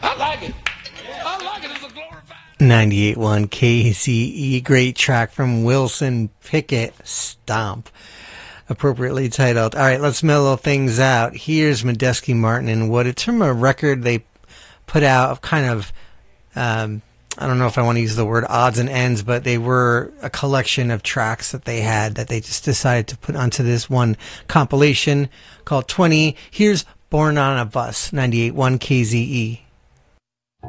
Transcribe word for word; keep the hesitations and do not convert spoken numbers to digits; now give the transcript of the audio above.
I like it. I like it. It's a glorified. ninety-eight point one K Z E, great track from Wilson Pickett, Stomp, appropriately titled. All right, let's mellow things out. Here's Medeski Martin and Wood. It's from a record they put out of kind of, um, I don't know if I want to use the word odds and ends, but they were a collection of tracks that they had that they just decided to put onto this one compilation called twenty. Here's Born on a Bus, ninety-eight point one K Z E.